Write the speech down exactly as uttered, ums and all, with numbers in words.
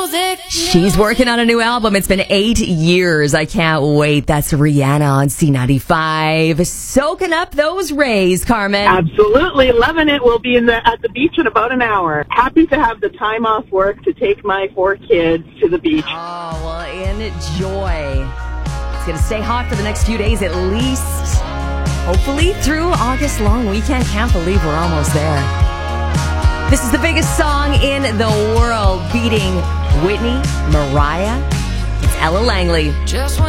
She's working on a new album. It's been eight years. I can't wait. That's Rihanna on C ninety-five. Soaking up those rays, Carmen. Absolutely. Loving it. We'll be in the at the beach in about an hour. Happy to have the time off work to take my four kids to the beach. Oh, well, enjoy. It's going to stay hot for the next few days at least. Hopefully through August long weekend. Can't believe we're almost there. This is the biggest song in the world, beating Whitney, Mariah. It's Ella Langley. Just